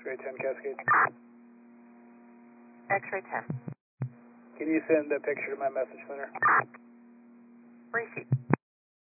X-ray 10 Cascade. X-ray 10. Can you send a picture to my message center? Receipt.